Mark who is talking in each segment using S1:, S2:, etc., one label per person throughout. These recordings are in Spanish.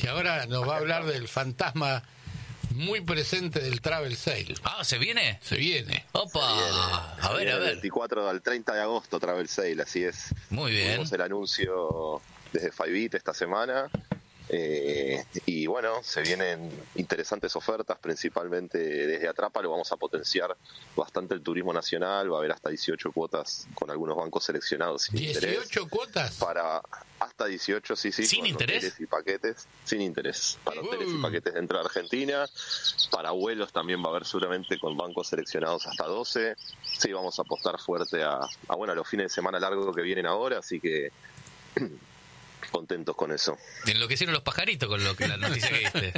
S1: que ahora nos va a hablar del fantasma muy presente del Travel Sale.
S2: Ah, ¿se viene?
S1: Se viene.
S2: ¡Opa! A ver.
S3: Del 24 al 30 de agosto, Travel Sale, así es.
S2: Muy bien.
S3: Tuvimos el anuncio desde Fivebit esta semana. Y bueno, se vienen interesantes ofertas, principalmente desde Atrápalo. Vamos a potenciar bastante el turismo nacional. Va a haber hasta 18 cuotas con algunos bancos seleccionados sin interés.
S1: ¿18 cuotas?
S3: Para hasta 18, sí.
S2: ¿Sin interés?
S3: Hoteles y paquetes, sin interés. Para hoteles y paquetes dentro de Argentina. Para vuelos también va a haber seguramente con bancos seleccionados hasta 12. Sí, vamos a apostar fuerte a los fines de semana largos que vienen ahora, así que contentos con eso.
S2: Enloquecieron los pajaritos con lo que la noticia que diste.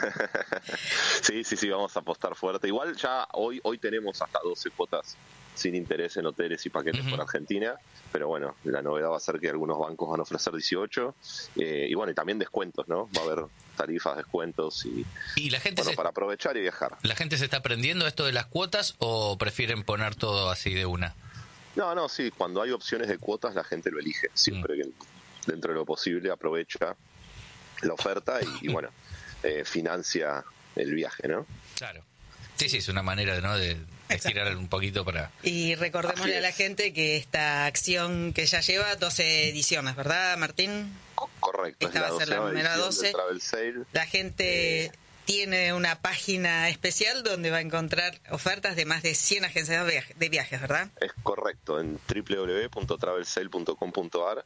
S3: Sí, vamos a apostar fuerte. Igual ya hoy tenemos hasta 12 cuotas sin interés en hoteles y paquetes por Argentina, pero bueno, la novedad va a ser que algunos bancos van a ofrecer 18, y bueno, y también descuentos, ¿no? Va a haber tarifas, descuentos
S2: y la gente
S3: para aprovechar y viajar.
S2: ¿La gente se está aprendiendo esto de las cuotas o prefieren poner todo así de una?
S3: No, sí, cuando hay opciones de cuotas la gente lo elige, siempre que dentro de lo posible aprovecha la oferta y bueno, financia el viaje, ¿no?
S2: Claro. Sí, es una manera, ¿no?, de estirar un poquito para...
S4: Y recordémosle a la gente que esta acción que ya lleva 12 ediciones, ¿verdad, Martín?
S3: Correcto.
S4: Esta va a ser la número 12.
S3: Travel Sale.
S4: La gente tiene una página especial donde va a encontrar ofertas de más de 100 agencias de viajes, ¿verdad?
S3: Es correcto, en www.travelsale.com.ar.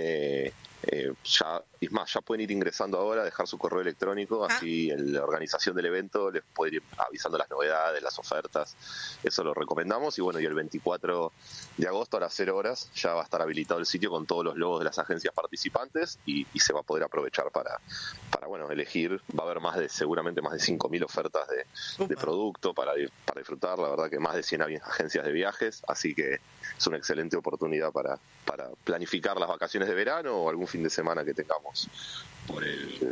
S3: Ya pueden ir ingresando ahora, dejar su correo electrónico, así en la organización del evento les puede ir avisando las novedades, las ofertas. Eso lo recomendamos. Y bueno, y el 24 de agosto a las 0 horas ya va a estar habilitado el sitio con todos los logos de las agencias participantes y se va a poder aprovechar para elegir. Va a haber seguramente más de 5.000 ofertas de producto para disfrutar. La verdad que más de 100 agencias de viajes, así que es una excelente oportunidad para planificar las vacaciones de verano o algún fin de semana que tengamos por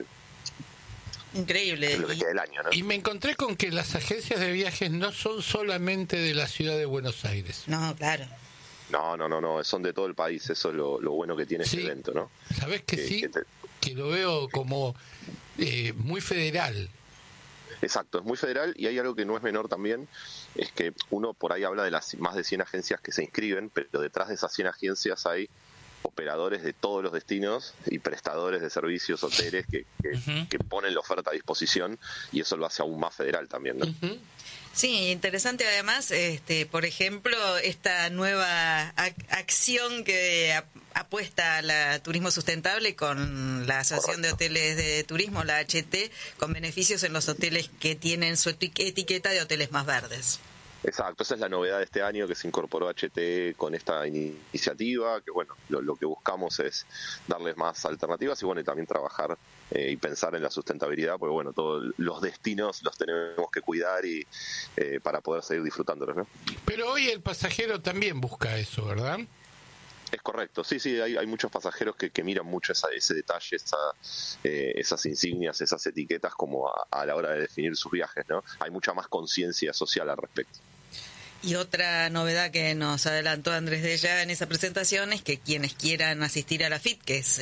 S4: increíble.
S3: lo que queda del año, ¿no?
S1: Y me encontré con que las agencias de viajes no son solamente de la ciudad de Buenos Aires.
S4: No, claro.
S3: No, son de todo el país. Eso es lo bueno que tiene este evento, ¿no?
S1: ¿Sabés que que lo veo como muy federal?
S3: Exacto, es muy federal. Y hay algo que no es menor también, es que uno por ahí habla de las más de 100 agencias que se inscriben, pero detrás de esas 100 agencias hay operadores de todos los destinos y prestadores de servicios, hoteles que ponen la oferta a disposición, y eso lo hace aún más federal también, ¿no?
S4: Sí, interesante además, por ejemplo, esta nueva acción que apuesta al turismo sustentable con la Asociación de Hoteles de Turismo, la HT, con beneficios en los hoteles que tienen su etiqueta de hoteles más verdes.
S3: Exacto, esa es la novedad de este año, que se incorporó HT con esta iniciativa, que bueno, lo que buscamos es darles más alternativas y bueno, y también trabajar y pensar en la sustentabilidad, porque bueno, todos los destinos los tenemos que cuidar y para poder seguir disfrutándolos, ¿no?
S1: Pero hoy el pasajero también busca eso, ¿verdad?
S3: Es correcto, sí, hay muchos pasajeros que miran mucho ese detalle, esas insignias, esas etiquetas como a la hora de definir sus viajes, ¿no? Hay mucha más conciencia social al respecto.
S4: Y otra novedad que nos adelantó Andrés Della en esa presentación es que quienes quieran asistir a la FIT, que es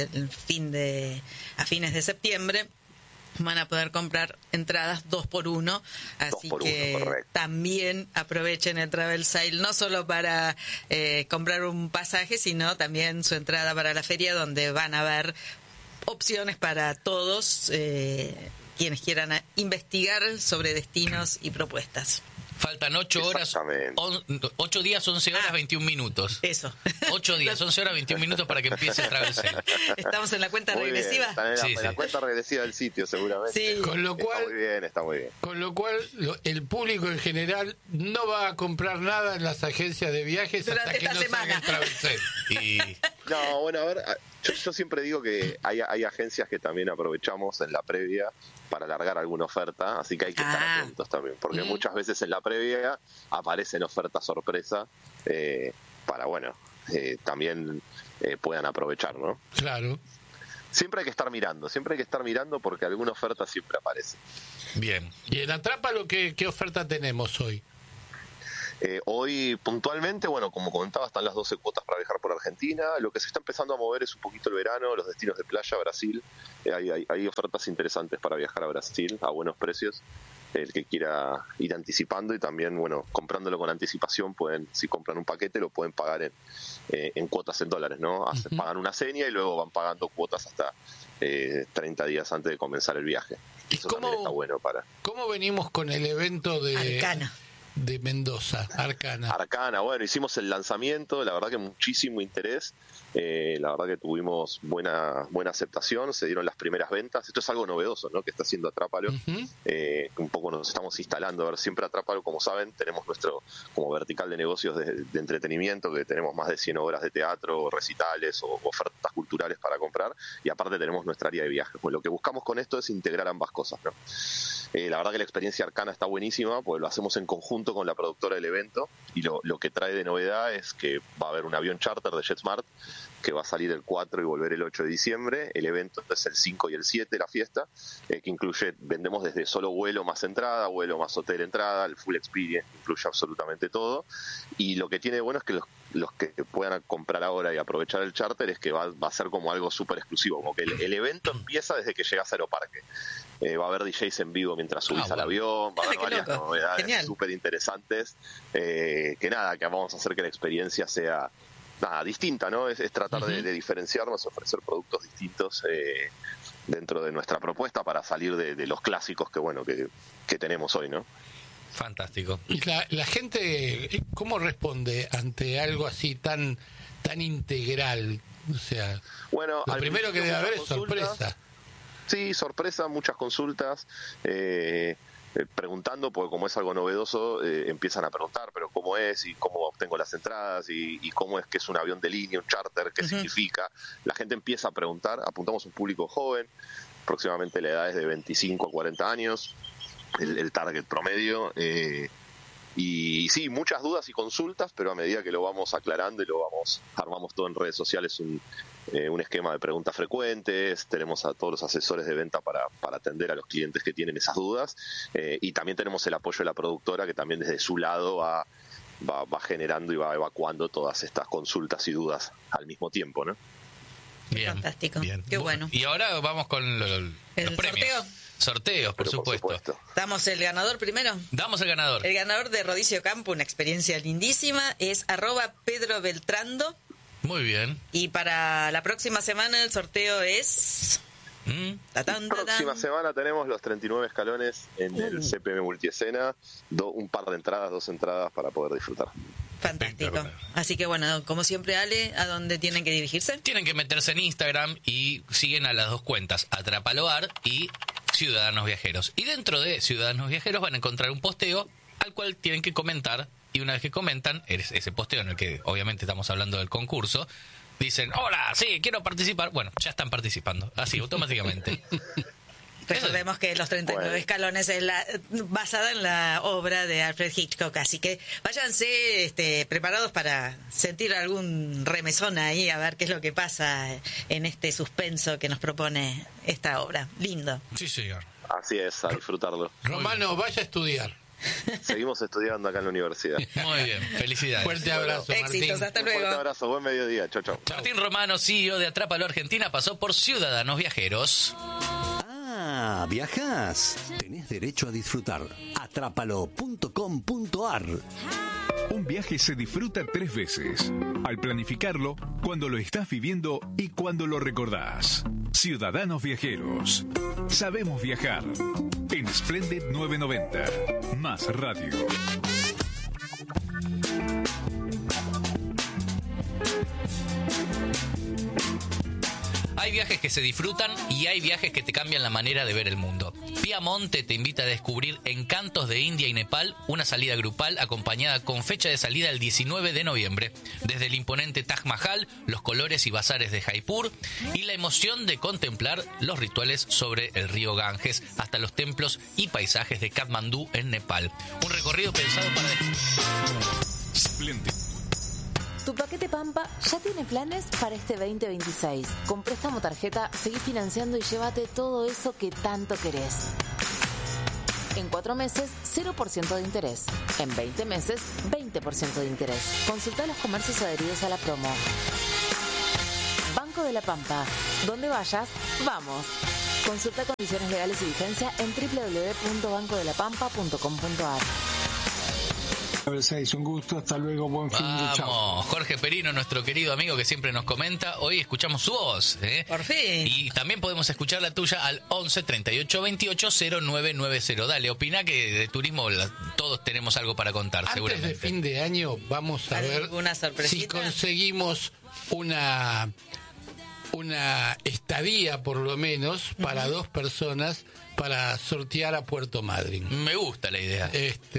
S4: a fines de septiembre, van a poder comprar entradas 2x1, así que también aprovechen el Travel Sale, no solo para comprar un pasaje, sino también su entrada para la feria, donde van a haber opciones para todos quienes quieran investigar sobre destinos y propuestas.
S2: Faltan 8 horas, 8 días, 11 horas, 21 minutos.
S4: Eso.
S2: 8 días, 11 horas, 21 minutos para que empiece el Travel Sale.
S4: Estamos en la cuenta regresiva.
S3: Está en la cuenta regresiva del sitio, seguramente.
S4: Sí.
S1: Con lo cual,
S3: está muy bien.
S1: Con lo cual, el público en general no va a comprar nada en las agencias de viajes
S4: durante
S1: hasta que no salga el Travel Sale.
S3: No, bueno, a ver, yo siempre digo que hay agencias que también aprovechamos en la previa para alargar alguna oferta, así que hay que estar atentos también, porque muchas veces en la previa aparecen ofertas sorpresa para, también puedan aprovechar, ¿no?
S1: Claro.
S3: Siempre hay que estar mirando porque alguna oferta siempre aparece.
S1: Bien. Y en Atrápalo, ¿qué oferta tenemos hoy?
S3: Hoy, puntualmente, bueno, como comentaba, están las 12 cuotas para viajar por Argentina. Lo que se está empezando a mover es un poquito el verano, los destinos de playa, Brasil. Hay ofertas interesantes para viajar a Brasil a buenos precios. El que quiera ir anticipando y también, bueno, comprándolo con anticipación, si compran un paquete, lo pueden pagar en cuotas en dólares, ¿no? Pagan una seña y luego van pagando cuotas hasta 30 días antes de comenzar el viaje. Eso también está bueno para...
S1: ¿Cómo venimos con el evento de
S4: Arcana
S1: de Mendoza, Arcana,
S3: bueno, hicimos el lanzamiento, la verdad que muchísimo interés, la verdad que tuvimos buena aceptación, se dieron las primeras ventas, esto es algo novedoso, ¿no?, que está haciendo Atrápalo, un poco nos estamos instalando, a ver, siempre Atrápalo, como saben, tenemos nuestro como vertical de negocios de entretenimiento, que tenemos más de 100 obras de teatro, recitales o ofertas culturales para comprar, y aparte tenemos nuestra área de viajes, pues lo que buscamos con esto es integrar ambas cosas, ¿no? La verdad que la experiencia Arcana está buenísima, pues lo hacemos en conjunto con la productora del evento, y lo que trae de novedad es que va a haber un avión charter de JetSmart que va a salir el 4 y volver el 8 de diciembre. El evento es el 5 y el 7, la fiesta, que incluye, vendemos desde solo vuelo más entrada, vuelo más hotel entrada, el full experience, incluye absolutamente todo. Y lo que tiene de bueno es que los que puedan comprar ahora y aprovechar el charter es que va a ser como algo súper exclusivo, como que el evento empieza desde que llegas a Aeroparque. Va a haber DJs en vivo mientras subís al avión, va a haber varias novedades súper interesantes, que vamos a hacer que la experiencia sea distinta, ¿no? Es tratar de diferenciarnos, ofrecer productos distintos dentro de nuestra propuesta para salir de los clásicos que tenemos hoy, ¿no?
S2: Fantástico.
S1: ¿Y la gente cómo responde ante algo así tan integral? O sea,
S3: bueno,
S1: lo primero que debe haber es sorpresa.
S3: Sí, sorpresa, muchas consultas, preguntando, porque como es algo novedoso, empiezan a preguntar, pero ¿cómo es? ¿Y cómo obtengo las entradas? ¿Y cómo es que es un avión de línea, un charter? ¿Qué significa? La gente empieza a preguntar, apuntamos a un público joven, aproximadamente la edad es de 25 a 40 años, el target promedio, y sí, muchas dudas y consultas, pero a medida que lo vamos aclarando y armamos todo en redes sociales, un esquema de preguntas frecuentes, tenemos a todos los asesores de venta para atender a los clientes que tienen esas dudas, y también tenemos el apoyo de la productora, que también desde su lado va generando y va evacuando todas estas consultas y dudas al mismo tiempo, ¿no?
S2: Bien,
S4: fantástico,
S2: bien.
S4: Qué bueno.
S2: Y ahora vamos con los premios. Sorteos, por supuesto.
S4: ¿Damos el ganador primero?
S2: Damos el ganador.
S4: El ganador de Rodicio Campo, una experiencia lindísima, es @Pedro Beltrando.
S2: Muy bien.
S4: Y para la próxima semana el sorteo es...
S3: Próxima semana tenemos los 39 escalones en el CPM Multiescena, un par de entradas, 2 entradas para poder disfrutar.
S4: Fantástico. Así que bueno, como siempre, Ale, ¿a dónde tienen que dirigirse?
S2: Tienen que meterse en Instagram y siguen a las dos cuentas, Atrapaloar y Ciudadanos Viajeros. Y dentro de Ciudadanos Viajeros van a encontrar un posteo al cual tienen que comentar, y una vez que comentan, ese posteo en el que obviamente estamos hablando del concurso, dicen, hola, sí, quiero participar. Bueno, ya están participando, así, automáticamente.
S4: Recordemos que Los 39 escalones es basada en la obra de Alfred Hitchcock, así que váyanse preparados para sentir algún remesón ahí, a ver qué es lo que pasa en este suspenso que nos propone esta obra. Lindo.
S2: Sí, señor.
S3: Así es, a disfrutarlo.
S1: Romano, vaya a estudiar.
S3: Seguimos estudiando acá en la universidad.
S2: Muy bien, felicidades.
S1: Fuerte abrazo, Martín.
S4: Éxitos, hasta luego.
S3: Fuerte abrazo, buen mediodía. Chau, chau.
S2: Martín Romano, CEO de Atrápalo Argentina, pasó por Ciudadanos Viajeros.
S5: ¿Viajas? Tenés derecho a disfrutar. Atrápalo.com.ar.
S6: Un viaje se disfruta 3 veces. Al planificarlo, cuando lo estás viviendo y cuando lo recordás. Ciudadanos Viajeros. Sabemos viajar. En Splendid 990. Más radio.
S2: Hay viajes que se disfrutan y hay viajes que te cambian la manera de ver el mundo. Piamonte te invita a descubrir Encantos de India y Nepal, una salida grupal acompañada con fecha de salida el 19 de noviembre. Desde el imponente Taj Mahal, los colores y bazares de Jaipur y la emoción de contemplar los rituales sobre el río Ganges hasta los templos y paisajes de Katmandú en Nepal. Un recorrido pensado para...
S6: Splendid.
S7: Tu paquete Pampa ya tiene planes para este 2026. Con préstamo tarjeta, seguí financiando y llévate todo eso que tanto querés. En 4 meses, 0% de interés. En 20 meses, 20% de interés. Consulta los comercios adheridos a la promo. Banco de la Pampa. Donde vayas, vamos. Consulta condiciones legales y vigencia en www.bancodelapampa.com.ar.
S8: Un gusto, hasta luego, buen fin de chao.
S2: Vamos, Jorge Perino, nuestro querido amigo que siempre nos comenta. Hoy escuchamos su voz, ¿eh?
S4: Por fin.
S2: Y también podemos escuchar la tuya al 11 38 28 0990. Dale, opina que de turismo todos tenemos algo para contar,
S1: Antes
S2: seguramente.
S1: de fin de año vamos a ver si conseguimos una estadía, por lo menos, para 2 personas para sortear a Puerto Madryn.
S2: Me gusta la idea.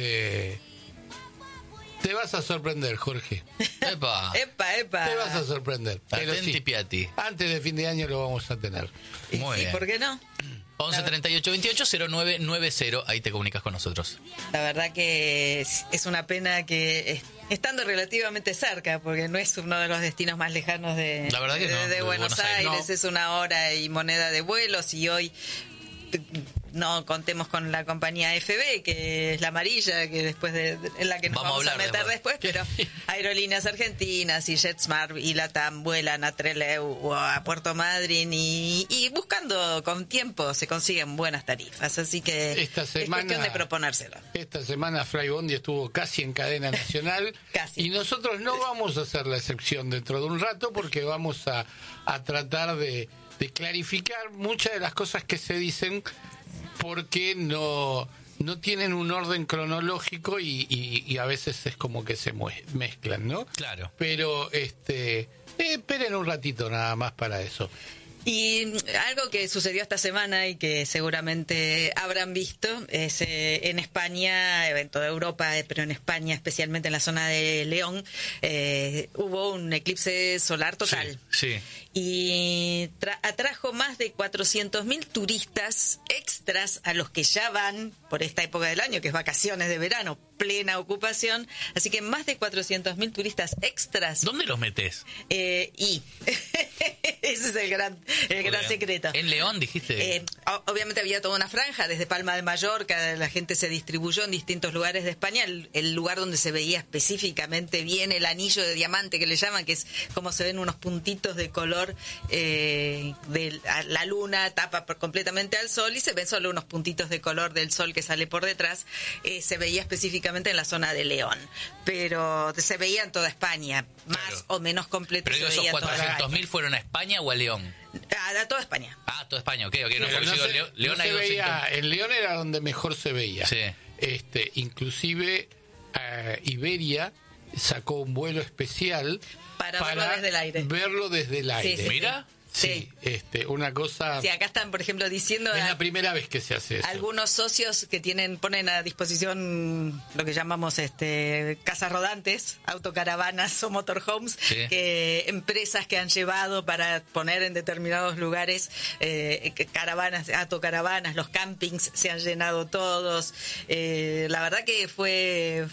S1: Te vas a sorprender, Jorge.
S2: Epa.
S4: Epa.
S1: Te vas a sorprender. Pero
S2: Atenti,
S1: sí,
S2: Piatti.
S1: antes de fin de año lo vamos a tener.
S2: Muy bien.
S4: ¿Por qué no?
S2: 11 38 28 0990. Ahí te comunicas con nosotros.
S4: La verdad que es una pena que estando relativamente cerca, porque no es uno de los destinos más lejanos de,
S2: La verdad que no,
S4: de Buenos Aires,
S1: no.
S4: Es 1 hora y moneda de vuelos, y hoy no contemos con la compañía FB, que es la amarilla, que después en la que nos vamos a meter después, pero Aerolíneas Argentinas y JetSmart y LATAM vuelan a Trelew o a Puerto Madryn, y buscando con tiempo se consiguen buenas tarifas, así que
S1: Esta semana,
S4: es cuestión de proponérselo.
S1: Esta semana Fray Bondi estuvo casi en cadena nacional.
S4: Casi.
S1: Y nosotros no vamos a hacer la excepción dentro de un rato, porque vamos a tratar de clarificar muchas de las cosas que se dicen, porque no tienen un orden cronológico y a veces es como que se mezclan, ¿no?
S2: Claro.
S1: Pero esperen un ratito nada más para eso.
S4: Y algo que sucedió esta semana y que seguramente habrán visto es en España, en toda Europa, pero en España, especialmente en la zona de León, hubo un eclipse solar total.
S2: Sí.
S4: Y atrajo más de 400.000 turistas extras a los que ya van por esta época del año, que es vacaciones de verano, plena ocupación. Así que más de 400.000 turistas extras.
S2: ¿Dónde los metés?
S4: Ese es el gran secreto.
S2: En León, dijiste.
S4: Obviamente había toda una franja, desde Palma de Mallorca, la gente se distribuyó en distintos lugares de España. El lugar donde se veía específicamente bien el anillo de diamante, que le llaman, que es como se ven unos puntitos de color la luna tapa completamente al sol y se ven solo unos puntitos de color del sol que sale por detrás. Se veía específicamente en la zona de León, pero se veía en toda España, más o menos completo.
S2: Pero digo, ¿esos 400.000 fueron a España o a León?
S4: A toda España.
S2: Toda España, ok. No,
S1: León
S2: hay
S1: en León era donde mejor se veía.
S2: Sí.
S1: Inclusive Iberia sacó un vuelo especial
S4: para verlo desde el aire.
S1: Sí.
S2: Mira.
S1: Sí, una cosa.
S4: Sí, acá están, por ejemplo, diciendo.
S1: Es la primera vez que se hace eso.
S4: Algunos socios que ponen a disposición lo que llamamos casas rodantes, autocaravanas o motorhomes, empresas que han llevado para poner en determinados lugares caravanas, autocaravanas, los campings se han llenado todos. La verdad que fue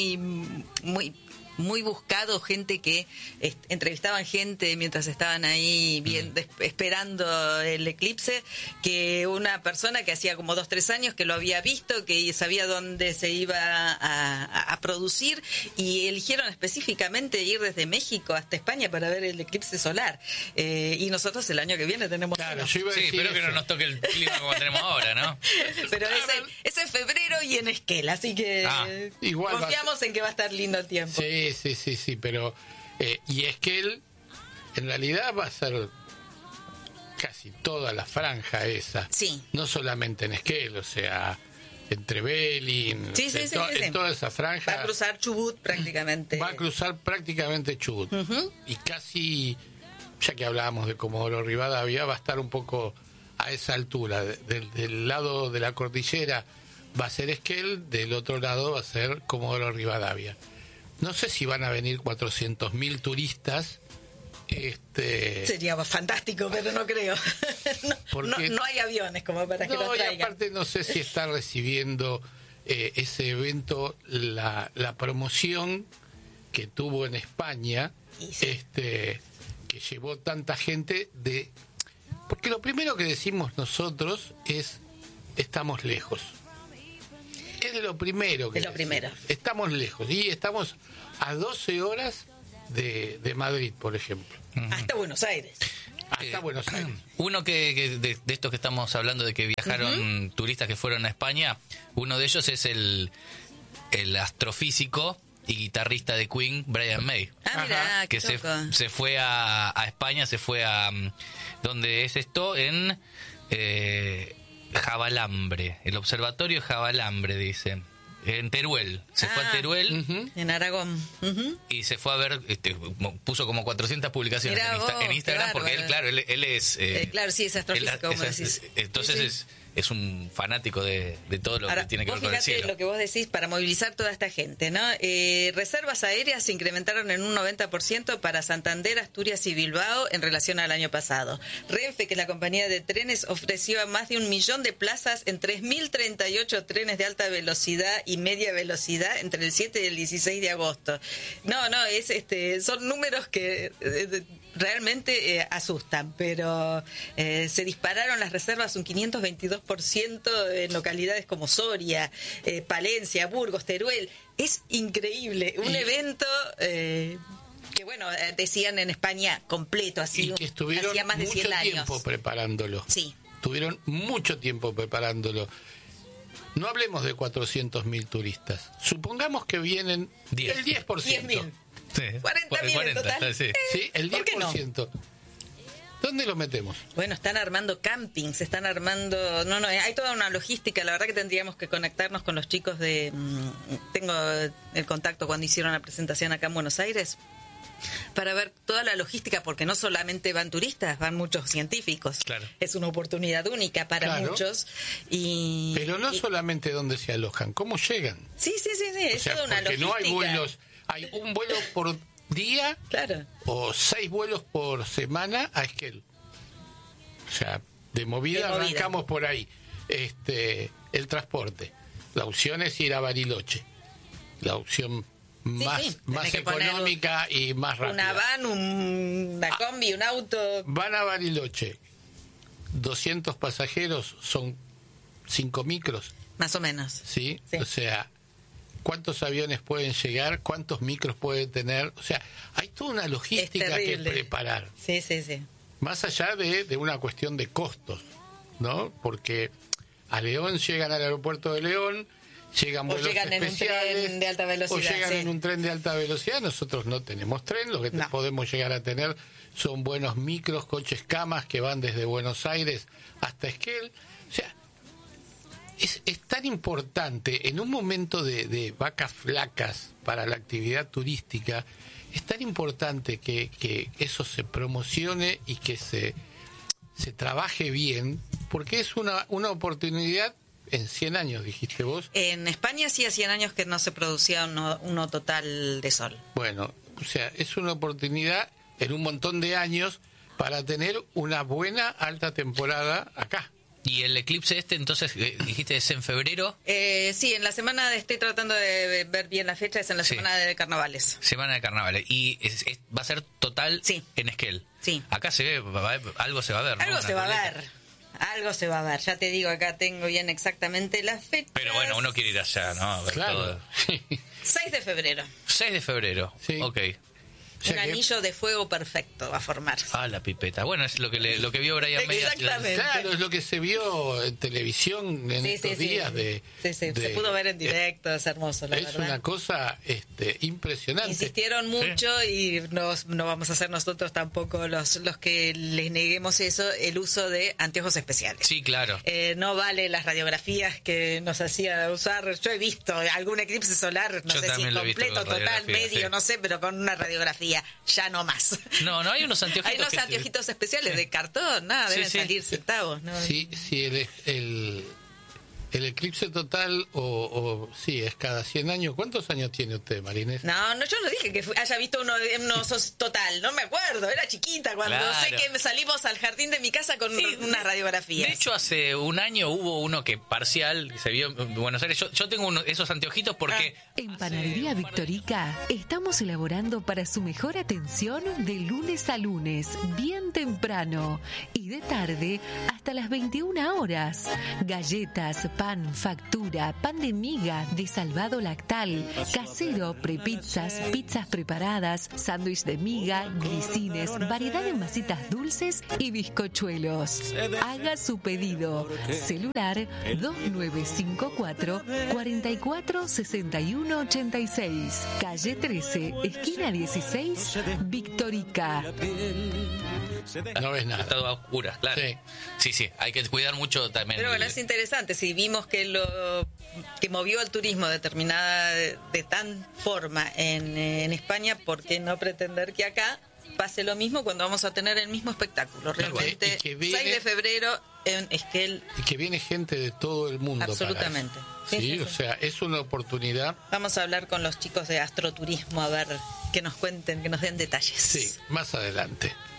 S4: muy buscado, gente que entrevistaban gente mientras estaban ahí esperando el eclipse, que una persona que hacía como 2-3 años que lo había visto, que sabía dónde se iba a producir, y eligieron específicamente ir desde México hasta España para ver el eclipse solar. Y nosotros el año que viene tenemos
S1: claro, yo iba a decir
S2: espero que no nos toque el clima como tenemos ahora, ¿no?
S4: Pero es en febrero y en Esquel, así que
S1: igual
S4: confiamos en que va a estar lindo el tiempo.
S1: Sí, pero y Esquel en realidad va a ser casi toda la franja esa.
S4: Sí.
S1: No solamente en Esquel, o sea, entre Belín, en toda esa franja.
S4: Va a cruzar Chubut prácticamente.
S1: Va a cruzar prácticamente Chubut. Y casi, ya que hablábamos de Comodoro Rivadavia, va a estar un poco a esa altura. Del lado de la cordillera va a ser Esquel, del otro lado va a ser Comodoro Rivadavia. No sé si van a venir 400.000 turistas.
S4: Sería fantástico, pero no creo. No hay aviones como para que los traigan.
S1: Y aparte no sé si está recibiendo ese evento la promoción que tuvo en España, que llevó tanta gente porque lo primero que decimos nosotros es estamos lejos. Es de lo primero que
S4: es lo primero.
S1: Estamos lejos y estamos a 12 horas de Madrid, por ejemplo.
S4: Hasta Buenos Aires.
S1: Hasta Buenos Aires.
S2: Uno que de estos que estamos hablando, de que viajaron turistas que fueron a España, uno de ellos es el astrofísico y guitarrista de Queen, Brian May.
S4: Mira,
S2: que se fue a España, se fue a... ¿Dónde es esto? En Javalambre, el observatorio Javalambre, dice. En Teruel, se fue a Teruel.
S4: En Aragón.
S2: Y se fue a ver, puso como 400 publicaciones en Instagram, porque él es...
S4: claro, sí, es astrofísico, como decís.
S2: Entonces
S4: sí.
S2: Es un fanático de todo lo que tiene que ver con el cielo.
S4: Lo que vos decís para movilizar toda esta gente, ¿no? Reservas aéreas se incrementaron en un 90% para Santander, Asturias y Bilbao en relación al año pasado. Renfe, que es la compañía de trenes, ofreció más de 1 millón de plazas en 3.038 trenes de alta velocidad y media velocidad entre el 7 y el 16 de agosto. Son números que realmente asustan, pero se dispararon las reservas un 522% en localidades como Soria, Palencia, Burgos, Teruel. Es increíble, un evento que, bueno, decían en España completo, así,
S1: y que estuvieron
S4: hacía más de 100 años.
S1: Tiempo preparándolo.
S4: Sí.
S1: Tuvieron mucho tiempo preparándolo. No hablemos de 400.000 turistas. Supongamos que vienen el 10%.
S4: 10.000.
S2: Sí.
S4: 40.000 en total.
S2: Sí,
S1: el 10%.
S4: ¿Por qué no?
S1: ¿Dónde lo metemos?
S4: Bueno, están armando campings, están armando... No, hay toda una logística. La verdad que tendríamos que conectarnos con los chicos de... Tengo el contacto cuando hicieron la presentación acá en Buenos Aires, para ver toda la logística, porque no solamente van turistas, van muchos científicos.
S2: Claro.
S4: Es una oportunidad única para muchos.
S1: Pero no solamente dónde se alojan, cómo llegan.
S4: Sí, es toda una logística.
S1: No hay vuelos, hay un vuelo por día,
S4: claro,
S1: o 6 vuelos por semana a Esquel. O sea, de movida arrancamos por ahí. El transporte. La opción es ir a Bariloche. La opción más económica y más rápida.
S4: Una van, una combi, un auto.
S1: Van a Bariloche. 200 pasajeros, son 5 micros.
S4: Más o menos.
S1: ¿Sí? O sea, ¿cuántos aviones pueden llegar? ¿Cuántos micros pueden tener? O sea, hay toda una logística que preparar.
S4: Sí.
S1: Más allá de una cuestión de costos, ¿no? Porque a León llegan al aeropuerto de León, llegan vuelos especiales,
S4: en un tren de alta velocidad,
S1: o llegan en un tren de alta velocidad. Nosotros no tenemos tren, lo que podemos llegar a tener son buenos micros, coches camas que van desde Buenos Aires hasta Esquel. O sea, es tan importante en un momento de vacas flacas para la actividad turística, es tan importante que eso se promocione y que se trabaje bien, porque es una oportunidad. En 100 años, dijiste vos.
S4: En España sí, hacía 100 años que no se producía uno total de sol.
S1: Bueno, o sea, es una oportunidad en un montón de años para tener una buena alta temporada acá.
S2: ¿Y el eclipse entonces, dijiste, es en febrero?
S4: Sí, en la semana, estoy tratando de ver bien la fecha, es en la semana de carnavales.
S2: Semana de carnavales. ¿Y va a ser total en Esquel?
S4: Sí.
S2: Acá se ve, algo se va a ver, ¿no?
S4: Algo se va a ver, ya te digo, acá tengo bien exactamente las fechas.
S2: Pero bueno, uno quiere ir allá, ¿no? A ver todo.
S4: 6 de febrero.
S2: 6 de febrero, sí. Ok.
S4: Un anillo de fuego perfecto va a formar.
S2: La pipeta. Bueno, es lo que vio Brian May.
S4: Exactamente.
S1: Claro, es lo que se vio en televisión en estos días.
S4: Se pudo ver en directo, es hermoso, la verdad.
S1: Es una cosa impresionante.
S4: Insistieron mucho y no vamos a ser nosotros tampoco los que les neguemos eso, el uso de anteojos especiales.
S2: Sí, claro.
S4: No vale las radiografías que nos hacía usar. Yo he visto algún eclipse solar, no sé si completo, total, medio, no sé, pero con una radiografía. Ya no más.
S2: No, hay unos anteojitos.
S4: Hay unos anteojitos especiales de cartón, deben salir centavos. ¿No?
S1: Sí, el eclipse total, sí, es cada 100 años. ¿Cuántos años tiene usted, Marinés?
S4: No, yo no dije que haya visto uno total, no me acuerdo, era chiquita cuando sé que salimos al jardín de mi casa con unas radiografías.
S2: De hecho, hace un año hubo uno que parcial se vio en Buenos Aires. Yo tengo esos anteojitos porque...
S9: En Panadería Victorica estamos elaborando para su mejor atención de lunes a lunes, bien temprano, y de tarde hasta las 21 horas. Galletas, pan, factura, pan de miga, de salvado lactal, casero, prepizzas, pizzas preparadas, sándwich de miga, grisines, variedad de masitas dulces y bizcochuelos. Haga su pedido. Celular 2954 44 61 86. Calle 13, esquina 16, Victorica.
S1: No ves nada.
S2: Todo a oscuras, claro. Sí, hay que cuidar mucho también.
S4: Pero bueno, es interesante, si vimos que lo que movió al turismo determinada de tan forma en España, ¿por qué no pretender que acá pase lo mismo cuando vamos a tener el mismo espectáculo? Realmente,
S1: que viene,
S4: 6 de febrero en Esquel.
S1: Y que viene gente de todo el mundo.
S4: Absolutamente.
S1: Sí, o sea, es una oportunidad.
S4: Vamos a hablar con los chicos de Astroturismo a ver que nos cuenten, que nos den detalles.
S1: Sí, más adelante.